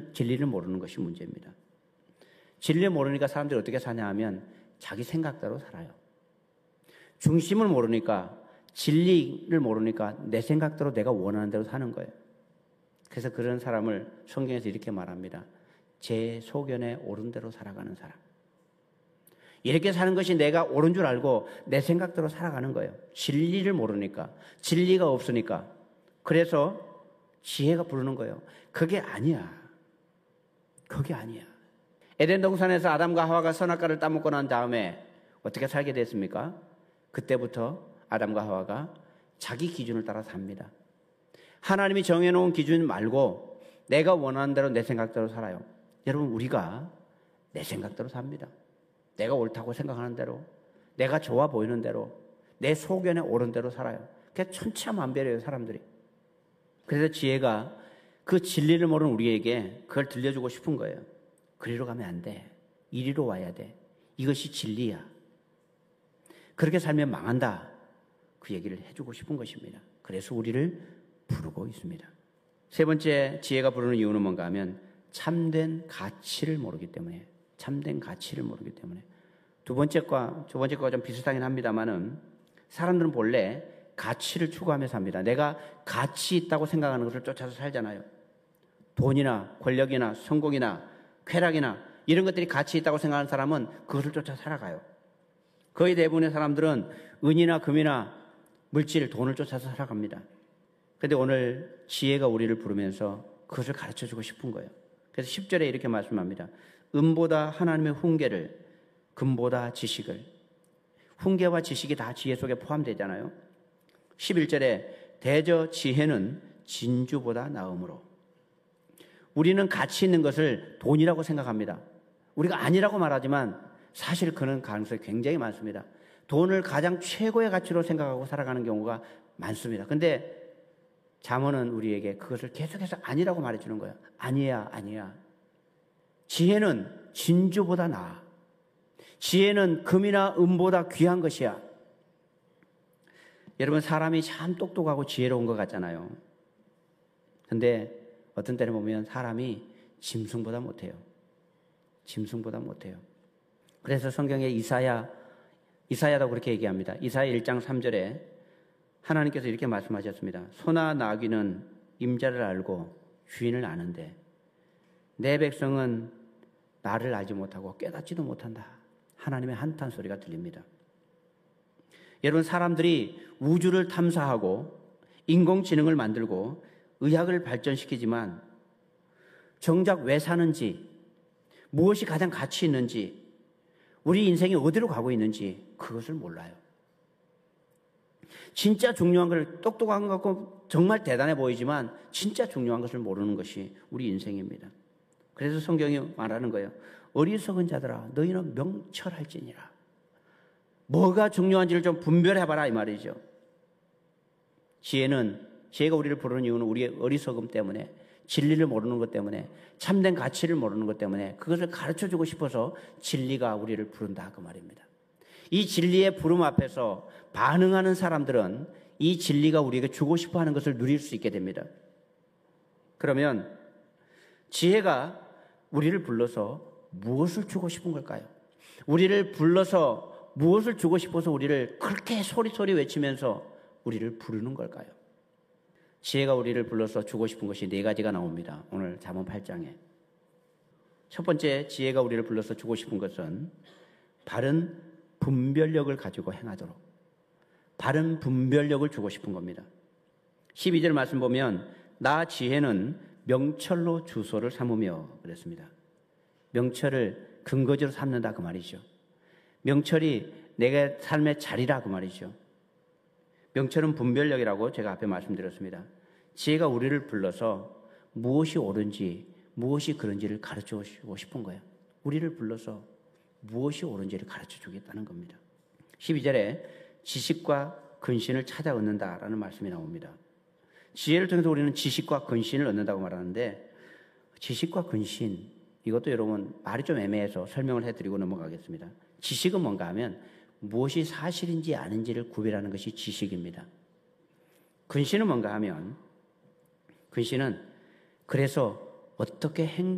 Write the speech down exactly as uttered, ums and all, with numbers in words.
문제는 진리를 모르는 것이 문제입니다. 진리를 모르니까 사람들이 어떻게 사냐 하면 자기 생각대로 살아요. 중심을 모르니까, 진리를 모르니까 내 생각대로 내가 원하는 대로 사는 거예요. 그래서 그런 사람을 성경에서 이렇게 말합니다. 제 소견에 옳은 대로 살아가는 사람. 이렇게 사는 것이 내가 옳은 줄 알고 내 생각대로 살아가는 거예요. 진리를 모르니까, 진리가 없으니까. 그래서 지혜가 부르는 거예요. 그게 아니야. 그게 아니야. 에덴 동산에서 아담과 하와가 선악과를 따먹고 난 다음에 어떻게 살게 됐습니까? 그때부터 아담과 하와가 자기 기준을 따라 삽니다. 하나님이 정해놓은 기준 말고 내가 원하는 대로 내 생각대로 살아요. 여러분, 우리가 내 생각대로 삽니다. 내가 옳다고 생각하는 대로, 내가 좋아 보이는 대로, 내 소견에 옳은 대로 살아요. 그게 천차만별이에요, 사람들이. 그래서 지혜가 그 진리를 모르는 우리에게 그걸 들려주고 싶은 거예요. 그리로 가면 안 돼. 이리로 와야 돼. 이것이 진리야. 그렇게 살면 망한다. 그 얘기를 해주고 싶은 것입니다. 그래서 우리를 부르고 있습니다. 세 번째 지혜가 부르는 이유는 뭔가 하면 참된 가치를 모르기 때문에, 참된 가치를 모르기 때문에. 두 번째과, 두 번째 거와 좀 비슷하긴 합니다만은 사람들은 본래 가치를 추구하며 삽니다. 내가 가치 있다고 생각하는 것을 쫓아서 살잖아요. 돈이나 권력이나 성공이나 쾌락이나 이런 것들이 가치 있다고 생각하는 사람은 그것을 쫓아 살아가요. 거의 대부분의 사람들은 은이나 금이나 물질, 돈을 쫓아서 살아갑니다. 그런데 오늘 지혜가 우리를 부르면서 그것을 가르쳐주고 싶은 거예요. 그래서 십 절에 이렇게 말씀합니다. 은보다 하나님의 훈계를, 금보다 지식을. 훈계와 지식이 다 지혜 속에 포함되잖아요. 십일 절에 대저 지혜는 진주보다 나음으로. 우리는 가치 있는 것을 돈이라고 생각합니다. 우리가 아니라고 말하지만 사실 그런 가능성이 굉장히 많습니다. 돈을 가장 최고의 가치로 생각하고 살아가는 경우가 많습니다. 근데 잠언은 우리에게 그것을 계속해서 아니라고 말해주는 거예요. 아니야, 아니야. 지혜는 진주보다 나아. 지혜는 금이나 은보다 귀한 것이야. 여러분, 사람이 참 똑똑하고 지혜로운 것 같잖아요. 근데 어떤 때는 보면 사람이 짐승보다 못해요. 짐승보다 못해요. 그래서 성경에 이사야, 이사야도 그렇게 얘기합니다. 이사야 일 장 삼 절에 하나님께서 이렇게 말씀하셨습니다. 소나 나귀는 임자를 알고 주인을 아는데 내 백성은 나를 알지 못하고 깨닫지도 못한다. 하나님의 한탄 소리가 들립니다. 여러분, 사람들이 우주를 탐사하고 인공지능을 만들고 의학을 발전시키지만 정작 왜 사는지, 무엇이 가장 가치 있는지, 우리 인생이 어디로 가고 있는지 그것을 몰라요. 진짜 중요한 걸, 똑똑한 것 같고 정말 대단해 보이지만 진짜 중요한 것을 모르는 것이 우리 인생입니다. 그래서 성경이 말하는 거예요. 어리석은 자들아, 너희는 명철할지니라. 뭐가 중요한지를 좀 분별해봐라, 이 말이죠. 지혜는, 지혜가 우리를 부르는 이유는 우리의 어리석음 때문에, 진리를 모르는 것 때문에, 참된 가치를 모르는 것 때문에 그것을 가르쳐주고 싶어서 진리가 우리를 부른다, 그 말입니다. 이 진리의 부름 앞에서 반응하는 사람들은 이 진리가 우리에게 주고 싶어하는 것을 누릴 수 있게 됩니다. 그러면 지혜가 우리를 불러서 무엇을 주고 싶은 걸까요? 우리를 불러서 무엇을 주고 싶어서 우리를 그렇게 소리소리 외치면서 우리를 부르는 걸까요? 지혜가 우리를 불러서 주고 싶은 것이 네 가지가 나옵니다. 오늘 잠언 팔 장에. 첫 번째, 지혜가 우리를 불러서 주고 싶은 것은 바른 분별력을 가지고 행하도록, 바른 분별력을 주고 싶은 겁니다. 십이 절 말씀 보면 나 지혜는 명철로 주소를 삼으며 그랬습니다. 명철을 근거지로 삼는다, 그 말이죠. 명철이 내가 삶의 자리라, 그 말이죠. 명철은 분별력이라고 제가 앞에 말씀드렸습니다. 지혜가 우리를 불러서 무엇이 옳은지, 무엇이 그런지를 가르쳐 주고 싶은 거예요. 우리를 불러서 무엇이 옳은지를 가르쳐 주겠다는 겁니다. 십이 절에 지식과 근신을 찾아 얻는다라는 말씀이 나옵니다. 지혜를 통해서 우리는 지식과 근신을 얻는다고 말하는데, 지식과 근신, 이것도 여러분 말이 좀 애매해서 설명을 해드리고 넘어가겠습니다. 지식은 뭔가 하면 무엇이 사실인지 아닌지를 구별하는 것이 지식입니다. 근신은 뭔가 하면, 근신은 그래서 어떻게 행